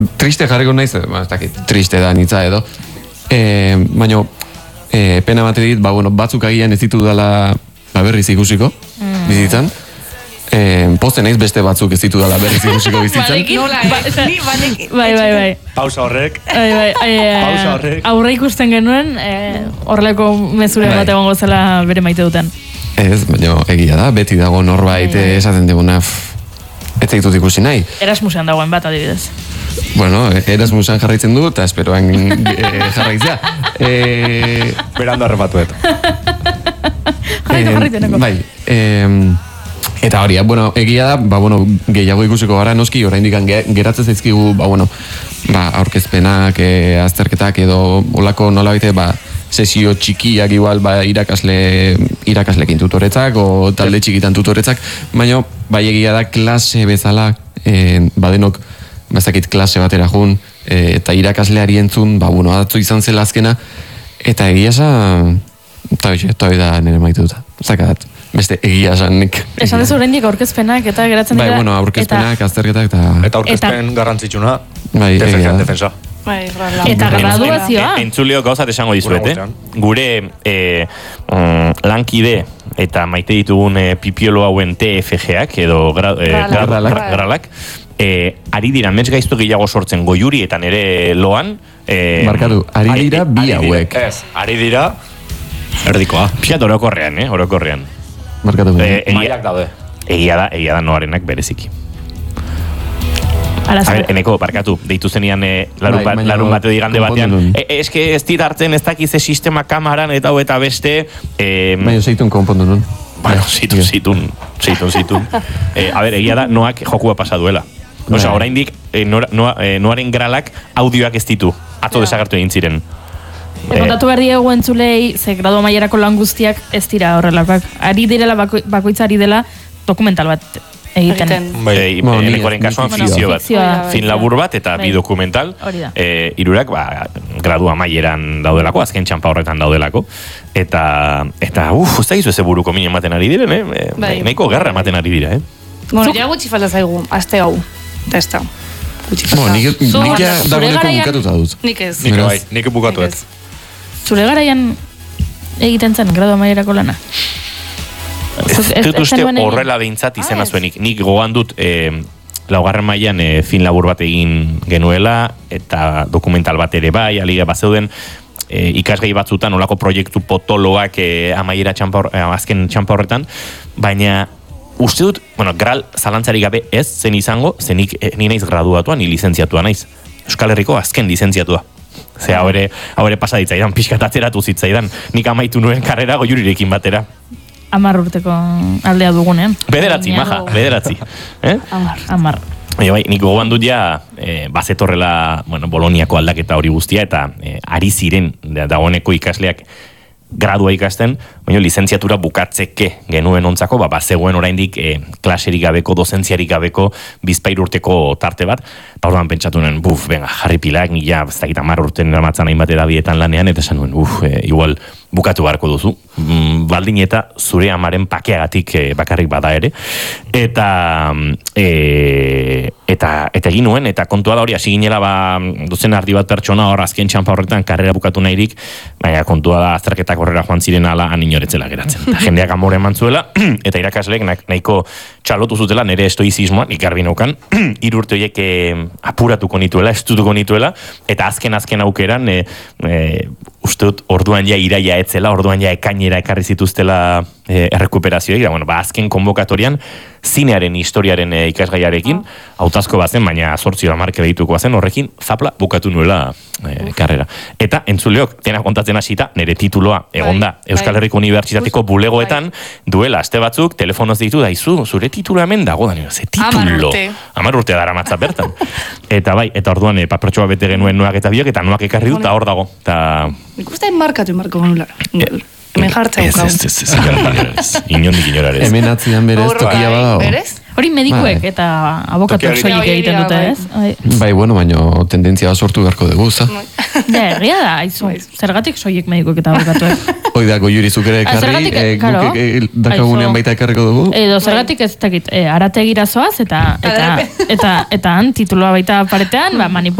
triste jarriko naiz, ez dakit, triste da nitza edo, baina pena bate dit, batzuk agian ez ditu dela berriz ikusiko, bizitzan, posten naiz beste batzuk ez ditu dela berriz ikusiko bizitzan. Bai. Pausa horrek. Pausa horrek. Aurre ikusten genuen, horreleko mezure bat egongo zela bere maite duten. Ez, baina egia da, beti dago norbait esaten duguna, ez ditut ikusi nahi. Erasmusean dagoen bat, adibidez. Bueno, Erasmusean jarraitzen du, eta esperoan jarraitzea. Berando arrepatuet. Jarraiteneko. Bai, eta hori, egia da, gehiago ikusiko gara noski, oraindik geratzen zaizkigu, aurkezpenak, azterketak edo olako nolabait, sesio txikiak igual irakaslekin tutoretzak o talde txikitan tutoretzak, baina bai egia da klase bezala badenok bazakit klase batera jun eta irakasleari entzun, atzo izan zela azkena, eta egia esan eta da nire maite duta, zakadat, beste egia esan nik. Esan dezu oraindik aurkezpenak eta geratzen dira. Bai, aurkezpenak, azterketak eta aurkezpen garrantzitsuna, defensa. Eta graduazioa. Entzuleo gauzat esango dizuet, Gure lankide eta maite ditugun pipiolo hauen TFG-ak edo gralak, ari dira mets gaiztu gehiago sortzen goiurietan ere loan. Markatu, ari dira bi hauek. Ez, ari dira erdikoa. Piat orokorrean. Markatu. Mailak daude. Egia da noarenak bereziki. Eneko, barkatu, deitu zenian larun bate digande batean. Eske ez dit hartzen ez dakize sistema kamaran eta beste. Baina zeitun konpondu nun. Bueno, zitun. A ber, egia da, noak jokua pasa duela. Osa, oraindik noaren gralak audioak ez ditu. Atzo desagertu egin ziren. Kontatu behar diegu entzulei, ze gradu maierako lan guztiak ez dira horrelakoak. Ari direla, bakoitza ari dela dokumental bat egiten. Enekoaren kasuan fikzio bat. Fin labur bat eta bi dokumental. Hirurak gradu amaieran daudelako, azken txampa horretan daudelako. Eta ez da gizu eze buruko minen ematen ari diren, nahiko gerra ematen ari dira, Bueno, ja gutxi falta zaigu, aste hau. Testa. Nik dagoeneko bukatuta dut. Nik ez. Nik bukatu ez. Zure garaian egiten zen gradu amaierako lana? Ez dut uste horrela behintzat izena zuenik. Nik gogan dut laugarren mailan fin labur bat egin genuela eta dokumental bat ere bai, aliga bat zeuden ikasgai batzutan olako proiektu potoloak amaiera azken txampa horretan, baina uste dut, gral zalantzari gabe ez zen izango, zenik ni naiz graduatua, ni lizentziatua naiz. Euskal Herriko azken lizentziatua. Ze haure pasaditzaidan, pixkat atzeratu zitzaidan. Nik amaitu nuen karrera goiurirekin batera. 10 urteko aldea dugunean. Bederatzi. 10. Bai, nik gogoan dut ja, bazetorrela, Boloniako aldaketa hori guztia, eta ari ziren dagoeneko ikasleak gradua ikasten, baina lizentziatura bukatzeke genuen ontzako, zegoen oraindik klaserik gabeko, dozentziarik gabeko, 2 urteko tarte bat, orduan pentsatu nuen, jarri pilak, nik ja, ez dakit 10 urten eramatzen hainbat edabietan lanean, eta esan nuen, igual bukatu beharko duzu, baldin eta zure amaren pakeagatik bakarrik bada ere, eta egin nuen, eta kontua da hori, hasi ginela, dozen ardi bat pertsona hor, azken txampa horretan, karrera bukatu nahirik, baina kontua da azterketak horrela joan ziren ala aninoretzela geratzen. Eta jendeak amore eman zuela, eta irakasleek nahiko txalotu zutela, nire estoizismoa, nik garbi naukan, 3 urte horiek apuratuko nituela, estutuko nituela, eta azken aukeran, uste dut orduan ja iraia etzela, orduan ja ekainera ekarri zituztela errekuperazioek, azken konbokatorian zinearen historiaren ikasgaiarekin, hautazko bazen, baina 8 marke deituko bazen, horrekin zapla bukatu nuela karrera. Eta entzuleok, dena kontatzen hasita, nire tituloa egonda Euskal Herriko Unibertsitateko bulegoetan, duela aste batzuk, telefonoz deitu daizu, zure titulo hemen dago, ze titulo? 10 urte dara matza bertan. Eta eta orduan papertxoa bete genuen noak eta biok, eta noak ekarri dut, eta hor dago. Nik uste markatu genuela. Hemen jartza Ez, inondik inorarez. Hemen atzian berez tokia badao. Berez? Hori medikuek eta abokatuak soilik egiten dute, ez? Bai, bueno, baina tendentzia bat sortu beharko dugu, za? Ja, egia da, aizu. Zergatik soilik medikuek eta abokatuek? Hoi da, goiurizuk ere ekarri, guk dakagunean baita ekarriko dugu? Edo, zergatik ez dakit, arategira zoaz, eta han tituloa baita paretean,